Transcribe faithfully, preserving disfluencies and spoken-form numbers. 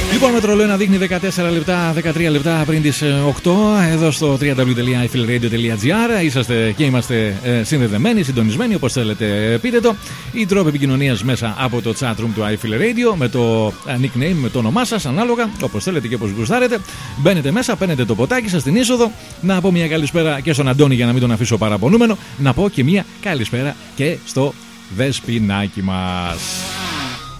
Λοιπόν, με τρολό να δείχνει δεκατέσσερα λεπτά, δεκατρία λεπτά πριν τις οκτώ, εδώ στο double-u double-u double-u τελεία i feel radio τελεία gr. Είσαστε και είμαστε ε, συνδεδεμένοι, συντονισμένοι, όπως θέλετε πείτε το. Οι τρόποι επικοινωνίας μέσα από το chat room του i feel radio, με το nickname, με το όνομά σας, ανάλογα, όπως θέλετε και όπως γουστάρετε. Μπαίνετε μέσα, παίρνετε το ποτάκι σας στην είσοδο. Να πω μια καλησπέρα και στον Αντώνη για να μην τον αφήσω παραπονούμενο. Να πω και μια καλησπέρα και στο Δεσποινάκι μας.